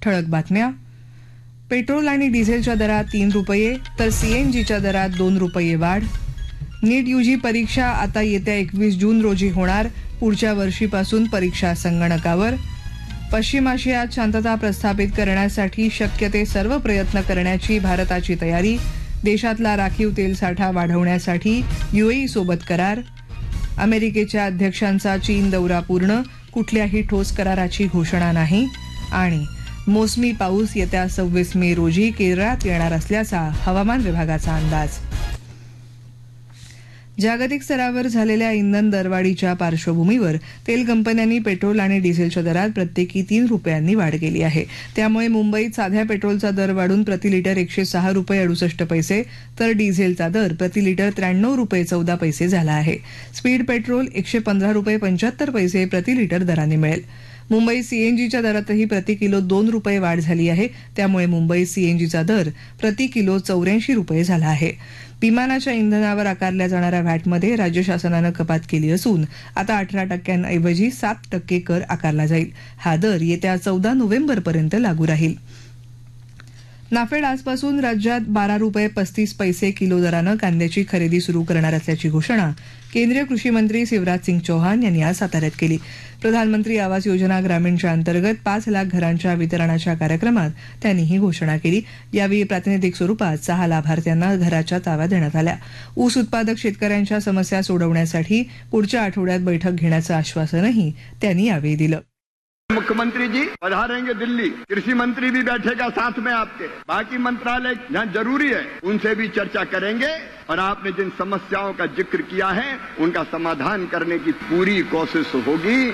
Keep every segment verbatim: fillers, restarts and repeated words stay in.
ठळक बातम्या. पेट्रोल आणि डिझेलच्या दरात तीन रुपये तर सीएनजीच्या दरात दोन रुपये वाढ. नीट यूजी परीक्षा आता येत्या एकवीस जून रोजी होणार. पुढच्या वर्षीपासून परीक्षा संगणकावर. पश्चिम आशियात शांतता प्रस्थापित करण्यासाठी शक्य ते सर्व प्रयत्न करण्याची भारताची तयारी. देशातला राखीव तेल साठा वाढवण्यासाठी यूएई सोबत करार. अमेरिकेच्या अध्यक्षांचा चीन दौरा पूर्ण, कुठल्याही ठोस कराराची घोषणा नाही. आणि मोसमी पाऊस येत्या सव्वीस मे रोजी केरळात येणार असल्याचा हवामान विभागाचा अंदाज. जागतिक स्तरावर झालेल्या इंधन दरवाढीच्या पार्श्वभूमीवर तेल कंपन्यांनी पेट्रोल आणि डिझेलच्या दरात प्रत्येकी तीन रुपयांनी वाढ केली आहे. त्यामुळे मुंबईत साध्या पेट्रोलचा दर वाढून प्रति लिटर एकशे सहा रुपये अडुसष्ट पैसे तर डिझेलचा दर प्रति लिटर त्र्याण्णव रुपये चौदा पैसे झाला आहे. स्पीड पेट्रोल एकशे पंधरा रुपये पंच्याहत्तर पैसे प्रति लिटर दराने मिळेल. मुंबई सीएनजीच्या दरातही प्रति किलो दोन रुपये वाढ झाली आहे. त्यामुळे मुंबई सीएनजीचा दर प्रति किलो चौऱ्याऐंशी रुपये झाला आहे. विमानाच्या इंधनावर आकारल्या जाणाऱ्या व्हॅटमध्ये राज्य शासनानं कपात केली असून आता अठरा टक्क्यांऐवजी सात टक्के कर आकारला जाईल. हा दर येत्या चौदा नोव्हेंबरपर्यंत लागू राहील. नाफेड आजपासून राज्यात बारा रुपये पस्तीस पैसे किलो दरानं कांद्याची खरेदी सुरू करणार असल्याची घोषणा केंद्रीय कृषी मंत्री शिवराज सिंग चौहान यांनी आज साताऱ्यात केली. प्रधानमंत्री आवास योजना ग्रामीणच्या अंतर्गत पाच लाख घरांच्या वितरणाच्या कार्यक्रमात त्यांनी ही घोषणा केली. यावेळी प्रातिनिधिक स्वरूपात सहा लाभार्थ्यांना घराच्या ताव्या देण्यात आल्या. ऊस उत्पादक शेतकऱ्यांच्या समस्या सोडवण्यासाठी पुढच्या आठवड्यात बैठक घेण्याचं आश्वासनही त्यांनी यावेळी दिलं. मुख्यमंत्री जी पधारेंगे दिल्ली, कृषि मंत्री भी बैठेगा साथ में आपके, बाकी मंत्रालय जहाँ जरूरी है उनसे भी चर्चा करेंगे और आपने जिन समस्याओं का जिक्र किया है उनका समाधान करने की पूरी कोशिश होगी.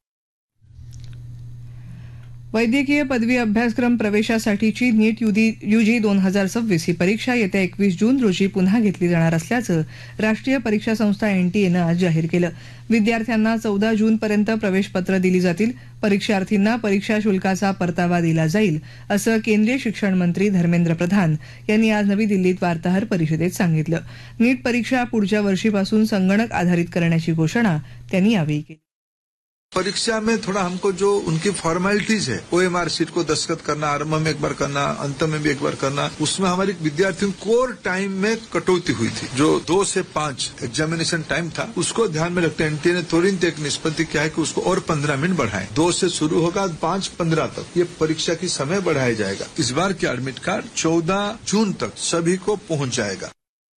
वैद्यकीय पदवी अभ्यासक्रम प्रवेशासाठीची नीट यूजी दोन हजार सव्वीस ही परीक्षा येत्या एकवीस जून रोजी पुन्हा घेतली जाणार असल्याचं राष्ट्रीय परीक्षा संस्था एनटीएनं आज जाहीर केलं. विद्यार्थ्यांना चौदा जूनपर्यंत प्रवेशपत्र दिली जातील. परीक्षार्थींना परीक्षा शुल्काचा परतावा दिला जाईल असं केंद्रीय शिक्षण मंत्री धर्मेंद्र प्रधान यांनी आज नवी दिल्लीत वार्ताहर परिषदेत सांगितलं. नीट परीक्षा पुढच्या वर्षीपासून संगणक आधारित करण्याची घोषणा त्यांनी यावेळी केली. परीक्षा में थोड़ा हमको जो उनकी फॉर्मेलिटीज है, ओएमआर शीट को दस्तखत करना, आरंभ में एक बार करना, अंत में भी एक बार करना, उसमें हमारे विद्यार्थियों कोर टाइम में कटौती हुई थी. जो दो से पांच एग्जामिनेशन टाइम था उसको ध्यान में रखते एनटीए ने तुरंत एक निष्पत्ति किया है कि उसको और पंद्रह मिनट बढ़ाएं. दो से शुरू होगा, पांच पंद्रह तक ये परीक्षा की समय बढ़ाया जाएगा. इस बार की एडमिट कार्ड चौदह जून तक सभी को पहुंच जाएगा.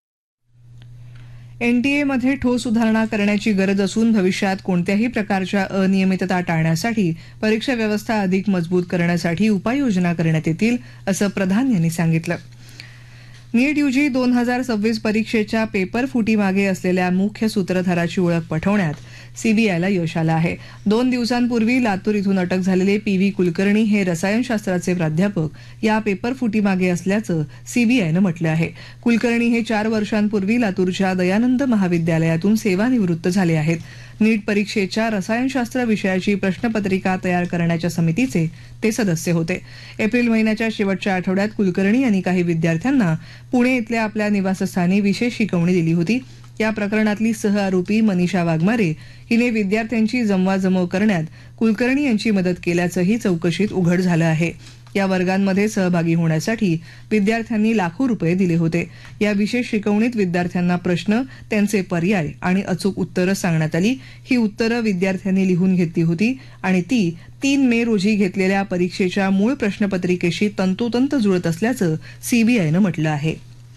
एनटीएमध्ये ठोस सुधारणा करण्याची गरज असून भविष्यात कोणत्याही प्रकारच्या अनियमितता टाळण्यासाठी परीक्षा व्यवस्था अधिक मजबूत करण्यासाठी उपाययोजना करण्यात येतील असं प्रधान यांनी सांगितलं. नीट यूजी दोन हजार सव्वीस परीक्षेच्या पेपर फुटीमागे असलेल्या मुख्य सूत्रधाराची ओळख पटवण्यात सीबीआयला यश आलं आहे. दोन दिवसांपूर्वी लातूर इथून अटक झालेले पी व्ही कुलकर्णी हे रसायनशास्त्राचे प्राध्यापक या पेपर फुटीमागे असल्याचं सीबीआयनं म्हटलं आहे. कुलकर्णी हे चार वर्षांपूर्वी लातूरच्या दयानंद महाविद्यालयातून सेवानिवृत्त झाले आहेत. नीट परीक्षेच्या रसायनशास्त्र विषयाची प्रश्नपत्रिका तयार करण्याच्या समितीचे ते सदस्य होते. एप्रिल महिन्याच्या शेवटच्या आठवड्यात कुलकर्णी यांनी काही विद्यार्थ्यांना पुणे इथल्या आपल्या निवासस्थानी विशेष शिकवणी दिली होती. या प्रकरणातली सहआरोपी मनीषा वाघमारे हिने विद्यार्थ्यांची जमवाजमव करण्यात कुलकर्णी यांची मदत केल्याचंही चौकशीत उघड झालं आहे. या वर्गांमध्ये सहभागी होण्यासाठी विद्यार्थ्यांनी लाखो रुपये दिले होते. या विशेष शिकवणीत विद्यार्थ्यांना प्रश्न, त्यांचे पर्याय आणि अचूक उत्तरं सांगण्यात आली. ही उत्तरं विद्यार्थ्यांनी लिहून घेतली होती आणि ती तीन मे रोजी घेतलेल्या परीक्षेच्या मूळ प्रश्नपत्रिकेशी तंतोतंत जुळत असल्याचं सीबीआयनं म्हटलं आहे.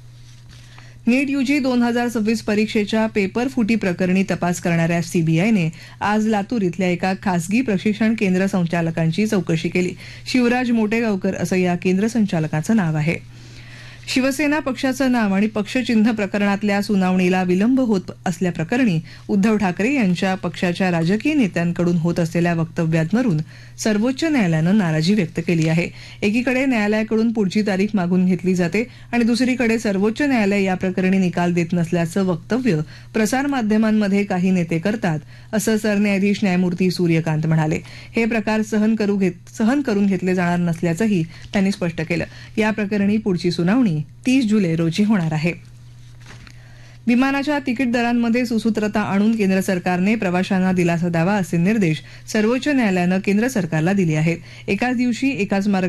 नीट यूजी दोन हजार सव्वीस परीक्षेच्या पेपर फुटी प्रकरणी तपास करणाऱ्या सीबीआयने आज लातूर इथल्या एका खासगी प्रशिक्षण केंद्र संचालकांची चौकशी केली. शिवराज मोटेगावकर असं या केंद्र संचालकाचं नाव आहे. शिवसेना पक्षाचं नाव आणि पक्षचिन्ह प्रकरणातल्या सुनावणीला विलंब होत असल्याप्रकरणी उद्धव ठाकरे यांच्या पक्षाच्या राजकीय नेत्यांकडून होत असलेल्या वक्तव्यांवरून सर्वोच्च न्यायालयानं नाराजी व्यक्त केली आहे. एकीकडे न्यायालयाकडून पुढची तारीख मागून घेतली जाते आणि दुसरीकडे सर्वोच्च न्यायालय या प्रकरणी निकाल देत नसल्याचं वक्तव्य प्रसारमाध्यमांमध्ये काही नेते करतात असं सरन्यायाधीश न्यायमूर्ती सूर्यकांत म्हणाले. हे प्रकार सहन करू घेत सहन करून घेतले जाणार नसल्याचंही त्यांनी स्पष्ट केलं. या प्रकरणी पुढची सुनावणी तीस जुलै रोजी होणार आहे. विमानाच्या तिकीट दरांमध्ये सुसूत्रता आणून केंद्र सरकारने प्रवाशांना दिलासा द्यावा असे निर्देश सर्वोच्च न्यायालयानं केंद्र सरकारला दिले आहेत. एकाच दिवशी एकाच मार्गावर